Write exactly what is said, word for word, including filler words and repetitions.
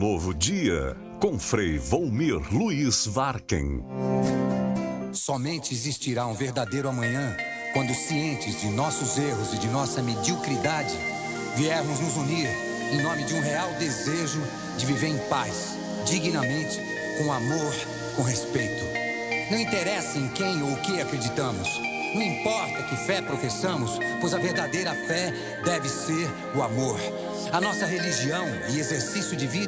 novo dia, com Frei Volmir Luiz Varken. Somente existirá um verdadeiro amanhã quando, cientes de nossos erros e de nossa mediocridade, viermos nos unir em nome de um real desejo de viver em paz, dignamente, com amor, com respeito. Não interessa em quem ou o que acreditamos. Não importa que fé professamos, pois a verdadeira fé deve ser o amor. A nossa religião e exercício de vida